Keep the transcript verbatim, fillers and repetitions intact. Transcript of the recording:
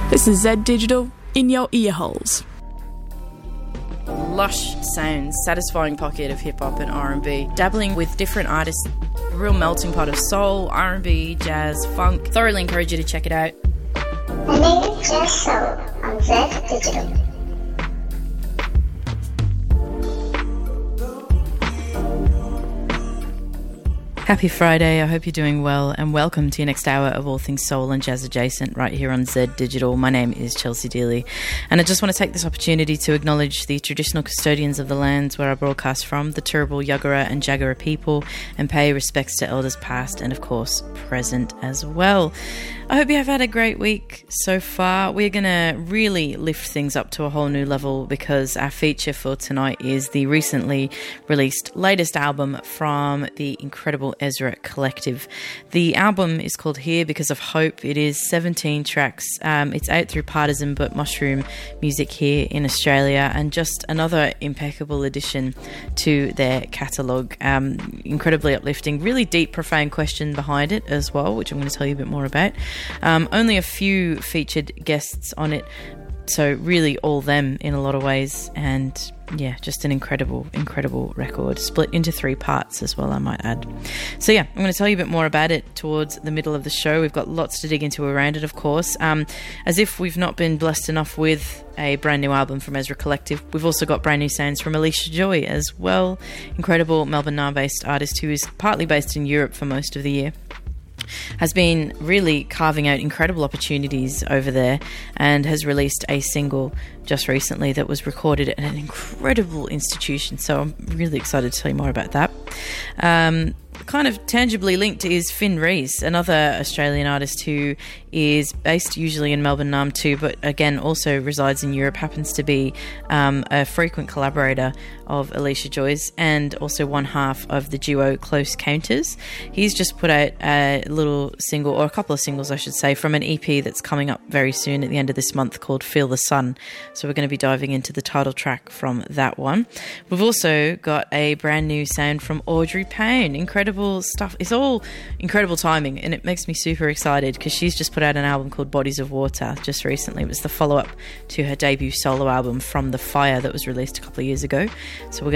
This is Z Digital in your ear holes. Lush sounds, satisfying pocket of hip-hop and R and B, dabbling with different artists, a real melting pot of soul, R and B, jazz, funk. Thoroughly encourage you to check it out. The new Jazz Soul on Z Digital. Happy Friday, I hope you're doing well, and welcome to your next hour of all things soul and jazz adjacent right here on Z Digital. My name is Chelsea Dealey, and I just want to take this opportunity to acknowledge the traditional custodians of the lands where I broadcast from, the Turrbal, Yuggera and Jagera people, and pay respects to elders past and of course present as well. I hope you have had a great week so far. We're going to really lift things up to a whole new level because our feature for tonight is the recently released latest album from the incredible Ezra Collective. The album is called Here Because of Hope. It is seventeen tracks. Um, it's out through Partisan but Mushroom Music here in Australia, and just another impeccable addition to their catalogue. Um, incredibly uplifting, really deep, profound question behind it as well, which I'm going to tell you a bit more about. Um, only a few featured guests on it, so really all them in a lot of ways, and yeah, just an incredible, incredible record, split into three parts as well, I might add. So yeah, I'm going to tell you a bit more about it towards the middle of the show. We've got lots to dig into around it, of course. Um, as if we've not been blessed enough with a brand new album from Ezra Collective, we've also got brand new sounds from Alicia Joy as well. Incredible Melbourne-based artist who is partly based in Europe for most of the year. Has been really carving out incredible opportunities over there, and has released a single just recently that was recorded at an incredible institution, so I'm really excited to tell you more about that. Um, kind of tangibly linked is Finn Rees, another Australian artist who is based usually in Melbourne Nam too, but again also resides in Europe, happens to be um, a frequent collaborator of Alicia Joy's and also one half of the duo Close Counters. He's just put out a little single, or a couple of singles I should say, from an E P that's coming up very soon at the end of this month called Feel the Sun. So we're going to be diving into the title track from that one. We've also got a brand new sound from Audrey Payne. Incredible stuff. It's all incredible timing, and it makes me super excited because she's just put out an album called Bodies of Water just recently. It was the follow-up to her debut solo album From the Fire that was released a couple of years ago. So we're going